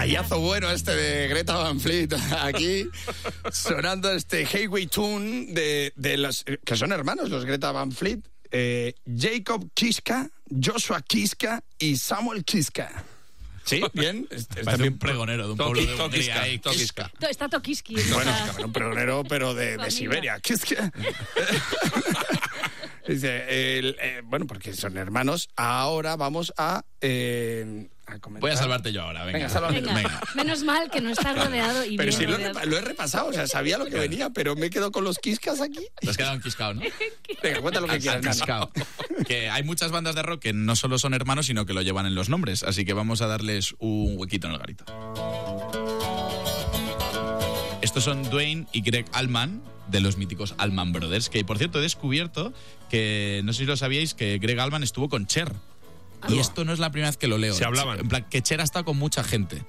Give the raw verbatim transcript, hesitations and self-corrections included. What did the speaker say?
detallazo bueno este de Greta Van Fleet. Aquí sonando este Highway Tune de, de los que son hermanos, los Greta Van Fleet. Eh, Jacob Kiska, Joshua Kiska y Samuel Kiska. Sí, bien. Es también un pregonero de un pueblo de Hungría. Tokiska. Está Tokiski. Bueno, un pregonero, pero de, de Siberia. Kiska. Dice, el, eh, bueno, porque son hermanos. Ahora vamos a, eh, a comentar. Voy a salvarte yo ahora, venga. Venga, sálvame. Venga. Venga. Menos mal que no estás rodeado y pero bien si lo rodeado. he, lo he repasado, o sea, sabía lo que venía, pero me quedo con los Kiskas aquí. Te has quedado enquiscado, ¿no? Venga, cuenta lo que quieras. Enquiscado. Que hay muchas bandas de rock que no solo son hermanos, sino que lo llevan en los nombres. Así que vamos a darles un huequito en el garito. Estos son Duane y Greg Allman, de los míticos Allman Brothers, que por cierto he descubierto que, no sé si lo sabíais, que Greg Allman estuvo con Cher. Y esto no es la primera vez que lo leo. Se hablaban. En plan, que Cher ha estado con mucha gente.